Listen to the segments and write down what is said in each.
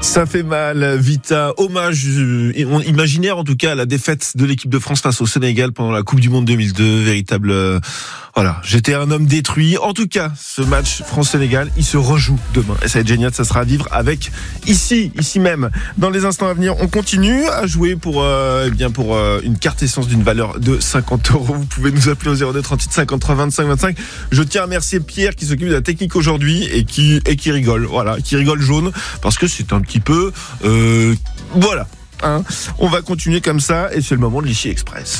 Ça fait mal, Vita. Hommage imaginaire en tout cas à la défaite de l'équipe de France face au Sénégal pendant la Coupe du Monde 2002. Véritable... Voilà, j'étais un homme détruit. En tout cas, ce match France-Sénégal, il se rejoue demain. Et ça va être génial, ça sera à vivre avec ici même. Dans les instants à venir, on continue à jouer pour une carte essence d'une valeur de 50 €. Vous pouvez nous appeler au 02 38 53 25 25. Je tiens à remercier Pierre qui s'occupe de la technique aujourd'hui et qui rigole. Voilà, qui rigole jaune parce que c'est un petit peu... voilà. Hein. On va continuer comme ça et c'est le moment de l'Ici Express.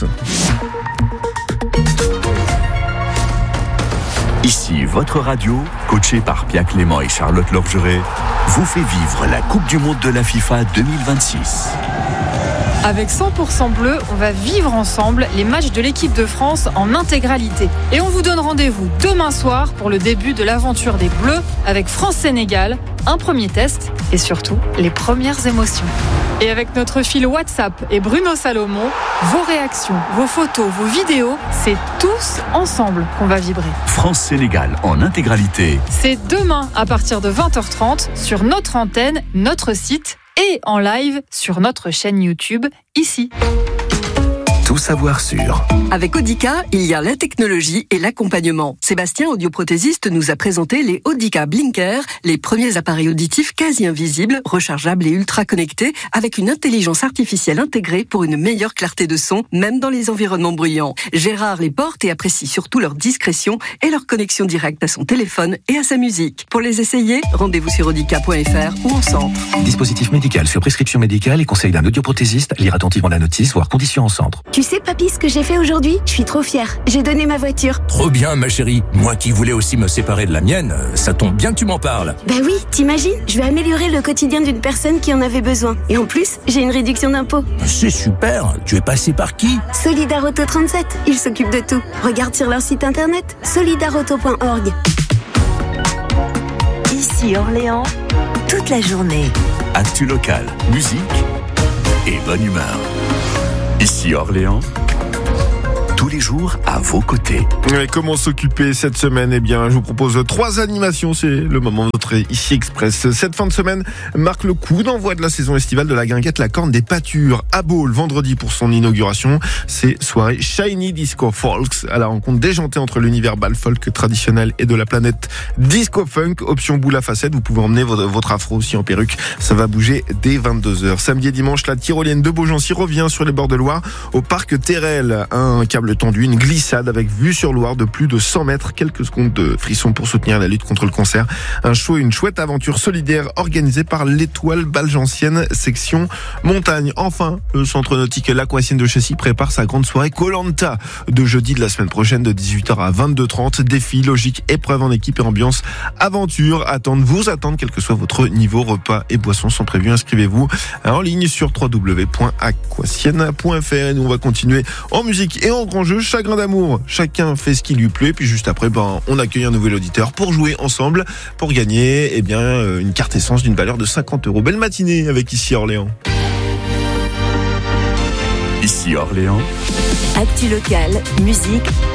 Ici, votre radio, coachée par Pia Clément et Charlotte Lorgeret, vous fait vivre la Coupe du Monde de la FIFA 2026. Avec 100% bleu, on va vivre ensemble les matchs de l'équipe de France en intégralité. Et on vous donne rendez-vous demain soir pour le début de l'aventure des Bleus avec France-Sénégal, un premier test et surtout les premières émotions. Et avec notre fil WhatsApp et Bruno Salomon, vos réactions, vos photos, vos vidéos, c'est tous ensemble qu'on va vibrer. France-Sénégal en intégralité. C'est demain à partir de 20h30 sur notre antenne, notre site et en live sur notre chaîne YouTube, ici. Tout savoir sur. Avec Audica, il y a la technologie et l'accompagnement. Sébastien, audioprothésiste, nous a présenté les Audica Blinker, les premiers appareils auditifs quasi invisibles, rechargeables et ultra connectés, avec une intelligence artificielle intégrée pour une meilleure clarté de son, même dans les environnements bruyants. Gérard les porte et apprécie surtout leur discrétion et leur connexion directe à son téléphone et à sa musique. Pour les essayer, rendez-vous sur audica.fr ou en centre. Dispositif médical sur prescription médicale et conseil d'un audioprothésiste. Lire attentivement la notice, voire conditions en centre. Tu sais, papy, ce que j'ai fait aujourd'hui? Je suis trop fière. J'ai donné ma voiture. Trop bien, ma chérie. Moi qui voulais aussi me séparer de la mienne, ça tombe bien que tu m'en parles. Bah oui, t'imagines? Je vais améliorer le quotidien d'une personne qui en avait besoin. Et en plus, j'ai une réduction d'impôt. C'est super. Tu es passé par qui? Solidarauto 37. Ils s'occupent de tout. Regarde sur leur site internet, solidarauto.org. Ici Orléans, toute la journée. Actu local, musique et bonne humeur. Ici Orléans, tous les jours à vos côtés. Et comment s'occuper cette semaine? Eh bien, je vous propose 3 animations. C'est le moment de notre Ici Express. Cette fin de semaine marque le coup d'envoi de la saison estivale de la guinguette La Corne des Pâtures à Baule, vendredi pour son inauguration. C'est soirée Shiny Disco Folks à la rencontre déjantée entre l'univers bal folk traditionnel et de la planète disco funk. Option boule à facettes, vous pouvez emmener votre afro aussi en perruque. Ça va bouger dès 22h. Samedi et dimanche, la tyrolienne de Beaugency revient sur les bords de Loire au parc Terrel. Un câble tendu, une glissade avec vue sur Loire de plus de 100 mètres. Quelques secondes de frisson pour soutenir la lutte contre le cancer. Un show et une chouette aventure solidaire organisée par l'Étoile Balgentienne section montagne. Enfin, le centre nautique L'Aquatienne de Chessy prépare sa grande soirée Koh-Lanta de jeudi de la semaine prochaine de 18h à 22h30. Défi, logique, épreuve en équipe et ambiance aventure vous attendent quel que soit votre niveau. Repas et boissons sont prévus. Inscrivez-vous en ligne sur www.aquatienne.fr. Et nous on va continuer en musique et en grand jeu. Chagrin d'amour, chacun fait ce qui lui plaît. Puis juste après, on accueille un nouvel auditeur pour jouer ensemble, pour gagner une carte essence d'une valeur de 50 €. Belle matinée avec Ici Orléans. Ici Orléans. Actu local, musique